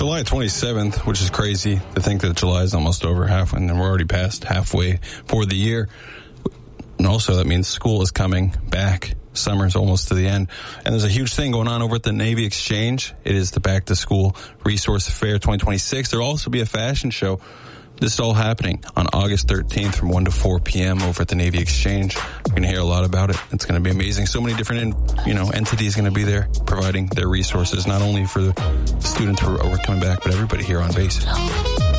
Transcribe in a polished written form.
July 27th, which is crazy to think that July is almost over half, and we're already past halfway for the year. And also that means school is coming back. Summer's almost to the end. And there's a huge thing going on over at the Navy Exchange. It is the Back to School Resource Fair 2026. There'll also be a fashion show. This is all happening on August 13th from 1 to 4 p.m. over at the Navy Exchange. We're going to hear a lot about it. It's going to be amazing. So many different, entities going to be there providing their resources, not only for the students who are coming back, but everybody here on base.